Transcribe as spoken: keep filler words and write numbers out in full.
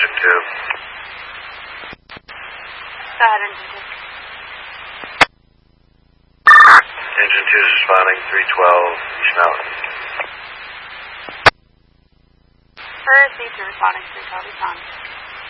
engine two. Go ahead, engine two. Engine two is responding, three twelve, East Mountain. First, C two responding, three twelve, East Mountain.